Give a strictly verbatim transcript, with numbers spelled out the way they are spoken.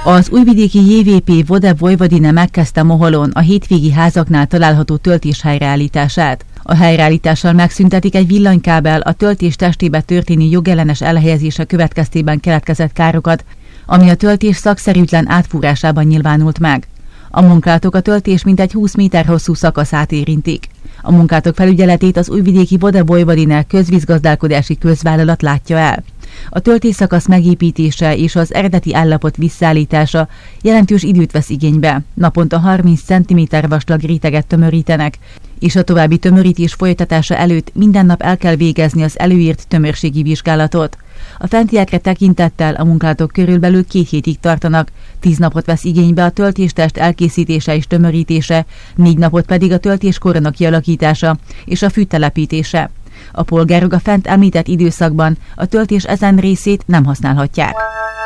Az újvidéki jé vé pé Voda Vojvodina megkezdte Moholon a hétvégi házaknál található töltés helyreállítását. A helyreállítással megszüntetik egy villanykábel a töltés testébe történő jogellenes elhelyezése következtében keletkezett károkat, ami a töltés szakszerűtlen átfúrásában nyilvánult meg. A munkálatok a töltés mintegy húsz méter hosszú szakaszát érintik. A munkálatok felügyeletét az újvidéki Voda Vojvodina közvízgazdálkodási közvállalat látja el. A töltésszakasz megépítése és az eredeti állapot visszaállítása jelentős időt vesz igénybe. Naponta harminc centiméter vastag réteget tömörítenek, és a további tömörítés folytatása előtt minden nap el kell végezni az előírt tömörségi vizsgálatot. A fentiekre tekintettel a munkálatok körülbelül két hétig tartanak, tíz napot vesz igénybe a töltéstest elkészítése és tömörítése, négy napot pedig a töltéskorona kialakítása és a fűtelepítése. A polgárok a fent említett időszakban a töltés ezen részét nem használhatják.